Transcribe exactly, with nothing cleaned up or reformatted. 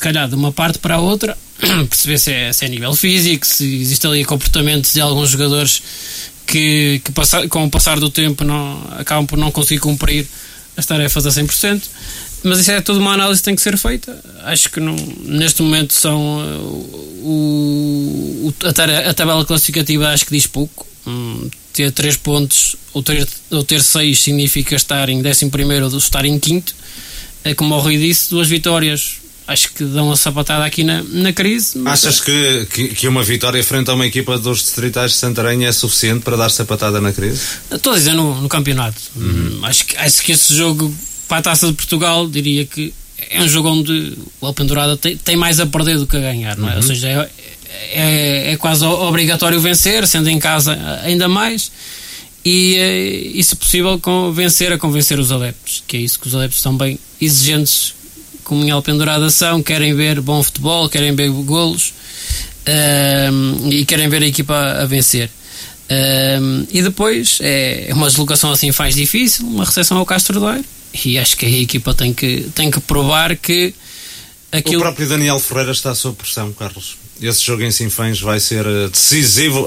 calhar de uma parte para a outra, perceber se é, se é nível físico, se existe ali comportamentos de alguns jogadores que, que passar, com o passar do tempo não, acabam por não conseguir cumprir as tarefas a cem por cento. Mas isso é toda uma análise que tem que ser feita. Acho que não, neste momento são uh, o, o, a, tar- a tabela classificativa acho que diz pouco. Hum, ter três pontos ou ter, ou ter seis significa estar em décimo primeiro ou estar em quinto. É como o Rui disse, duas vitórias acho que dão a sapatada aqui na, na crise. Achas que, que, que uma vitória frente a uma equipa dos distritais de Santarém é suficiente para dar sapatada na crise? Estou a dizer no, no campeonato. Uhum. Acho, que, acho que esse jogo para a Taça de Portugal, diria que é um jogo onde o Alpendurada tem, tem mais a perder do que a ganhar, não é? Uhum. Ou seja, é, é, é quase obrigatório vencer, sendo em casa ainda mais, e, e se possível vencer a convencer os adeptos, que é isso que os adeptos são bem exigentes, como em Alpendurada são, querem ver bom futebol, querem ver golos, um, e querem ver a equipa a, a vencer. Um, e depois é uma deslocação assim faz difícil, uma recepção ao Castro Daire, e acho que a equipa tem que, tem que provar que aquilo... O próprio Daniel Ferreira está sob pressão, Carlos. Esse jogo em Sinfãs vai ser decisivo